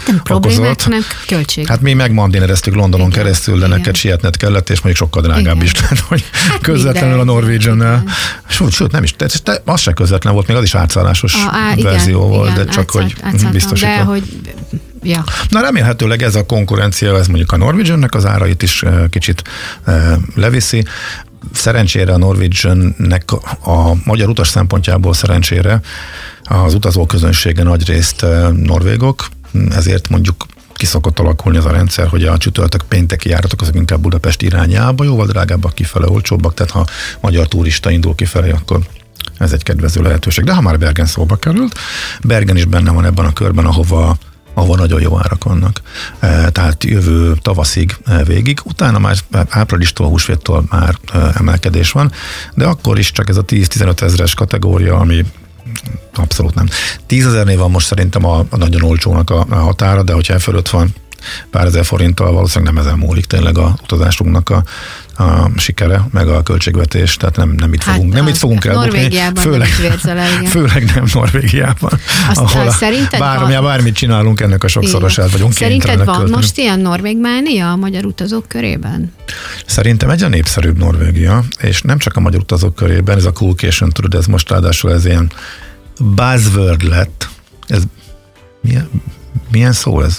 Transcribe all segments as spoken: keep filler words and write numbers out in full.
nem problémák, hanem költség. Hát mi megmandinereztük Londonon igen, keresztül, de igen. neked sietned kellett, és mondjuk sokkal drágább igen. is lett, hogy hát közvetlenül a Norwegian-nel. Sőt, sőt, nem is, te, te, az se közvetlen volt, még az is átszállásos a, á, verzió igen, volt, igen, de csak átszállt, hogy átszállt, biztosítva. De hogy, ja. Na remélhetőleg ez a konkurencia, ez mondjuk a Norwegiannek az árait is kicsit leviszi. Szerencsére a Norwegiannek a magyar utas szempontjából szerencsére az utazóközönsége nagyrészt norvégok, ezért mondjuk ki szokott alakulni az a rendszer, hogy a csütörtök pénteki járatok azok inkább Budapest irányába, jóval drágábbak kifele, olcsóbbak, tehát ha magyar turista indul kifelé, akkor ez egy kedvező lehetőség. De ha már Bergen szóba került, Bergen is benne van ebben a körben, ahova ahol nagyon jó árak vannak. E, tehát jövő tavaszig e, végig, utána már áprilistól, húsvéttól már e, emelkedés van, de akkor is csak ez a tíz-tizenöt ezres kategória, ami abszolút nem. tízezernél van most szerintem a, a nagyon olcsónak a, a határa, de hogyha e fölött van pár ezer forinttal, valószínűleg nem ezen múlik tényleg a utazásunknak a, a sikere, meg a költségvetés, tehát nem, nem itt hát fogunk, nem itt fogunk elbukni. Főleg, főleg nem Norvégiában. Azt, ahol szerinted bármi, van, bármit csinálunk, ennek a sokszorosát vagyunk kénytelenek. Szerinted van költeni. Most ilyen norvég mánia a magyar utazók körében? Szerintem egyre népszerűbb Norvégia, és nem csak a magyar utazók körében, ez a coolcation, tudod, ez most ráadásul ez ilyen buzzword lett. Ez milyen, milyen szó ez?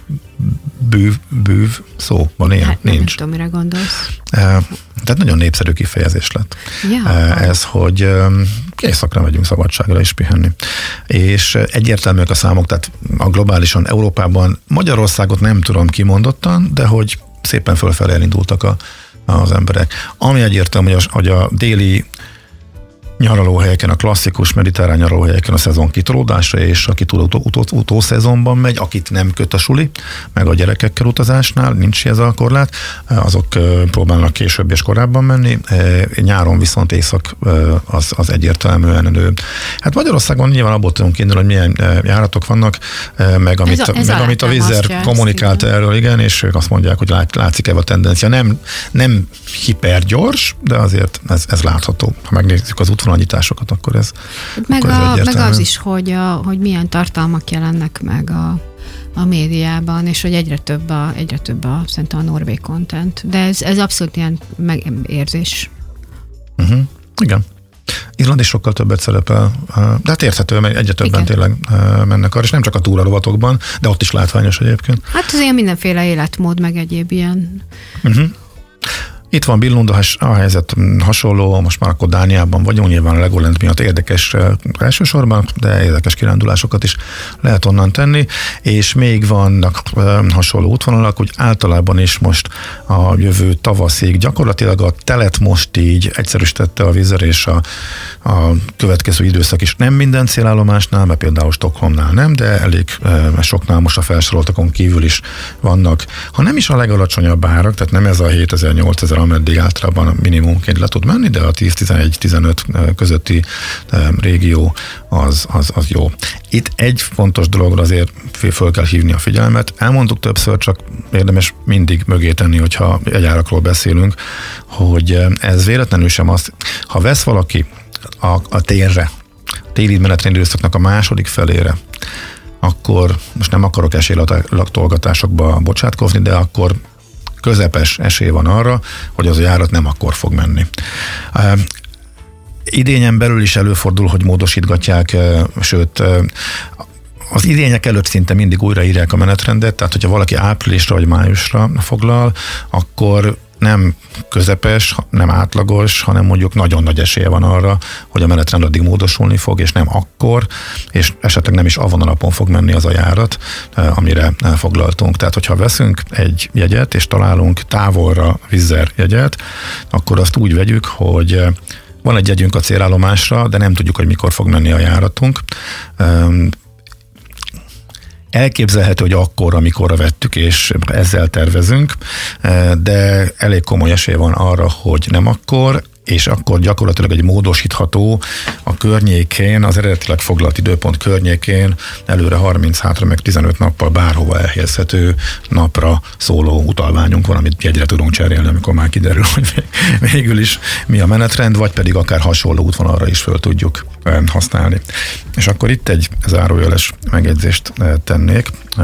Bűv, bűv szó van ilyen? Hát nem, nincs. Nem tudom, mire gondolsz. Tehát nagyon népszerű kifejezés lett. Ja, ez, hogy éjszakra megyünk szabadságra is pihenni. És egyértelműek a számok, tehát a globálisan Európában Magyarországot nem tudom kimondottan, de hogy szépen fölfelé elindultak a, az emberek. Ami egyértelmű, hogy a, hogy a déli nyaralóhelyeken, a klasszikus mediterrán nyaralóhelyeken a szezon kitolódásra, és aki túl utó, utó, utószezonban megy, akit nem köt a suli, meg a gyerekekkel utazásnál, nincs ez a korlát, azok próbálnak később és korábban menni. Nyáron viszont éjszak az, az egyértelműen nő. Hát Magyarországon nyilván abból tudunk indulni, hogy milyen járatok vannak, meg amit, ez a, ez meg amit a Wizzair kommunikált igen. erről, igen, és ők azt mondják, hogy látszik ebben a tendencia. Nem, nem hipergyors, de azért ez, ez látható. Ha megnézzük az útvonalnyitásokat, akkor ez, meg, akkor ez a, egyértelmű. meg az is, hogy, a, hogy milyen tartalmak jelennek meg a, a médiában, és hogy egyre több a, egyre több a, szerintem a norvég content. De ez, ez abszolút ilyen megérzés. Uh-huh. Igen. Izland is sokkal többet szerepel, de hát érthető, mert egyre többen igen. tényleg mennek arra, és nem csak a túrarovatokban, de ott is látványos egyébként. Hát az ilyen mindenféle életmód, meg egyéb ilyen. Uh-huh. Itt van Billund, a helyzet hasonló, most már akkor Dániában vagyunk, nyilván a Legoland miatt érdekes elsősorban, de érdekes kirándulásokat is lehet onnan tenni, és még vannak hasonló útvonalak, hogy általában is most a jövő tavaszig gyakorlatilag a telet most így egyszerűsítette a Wizzair, és a, a következő időszak is nem minden célállomásnál, mert például Stockholmnál nem, de elég soknál most a felsoroltakon kívül is vannak, ha nem is a legalacsonyabb árak, tehát nem ez a hétezer-nyolcezer, ameddig általában minimumként le tud menni, de a tíz-tizenegy-tizenöt közötti régió az, az, az jó. Itt egy fontos dologra azért föl kell hívni a figyelmet. Elmondtuk többször, csak érdemes mindig mögé tenni, hogyha egy árakról beszélünk, hogy ez véletlenül sem azt, ha vesz valaki a, a térre, a téli menetrend időszaknak a második felére, akkor most nem akarok esélylatolgatásokba bocsátkozni, de akkor közepes esély van arra, hogy az a járat nem akkor fog menni. Uh, idényen belül is előfordul, hogy módosítgatják, uh, sőt, uh, az idények előtt szinte mindig újraírják a menetrendet, tehát hogyha valaki áprilisra vagy májusra foglal, akkor nem közepes, nem átlagos, hanem mondjuk nagyon nagy esélye van arra, hogy a menetrend addig módosulni fog, és nem akkor, és esetleg nem is avon a napon fog menni az a járat, amire foglaltunk. Tehát, hogyha veszünk egy jegyet, és találunk távolra Wizzair jegyet, akkor azt úgy vegyük, hogy van egy jegyünk a célállomásra, de nem tudjuk, hogy mikor fog menni a járatunk. Elképzelhető, hogy akkor, amikor vettük, és ezzel tervezünk, de elég komoly esély van arra, hogy nem akkor, és akkor gyakorlatilag egy módosítható a környékén, az eredetileg foglalt időpont környékén előre harminc, hátra meg tizenöt nappal bárhova elhelyezhető napra szóló utalványunk van, amit jegyre tudunk cserélni, amikor már kiderül, hogy végül is mi a menetrend, vagy pedig akár hasonló útvonalra is föl tudjuk használni. És akkor itt egy zárójeles megjegyzést tennék.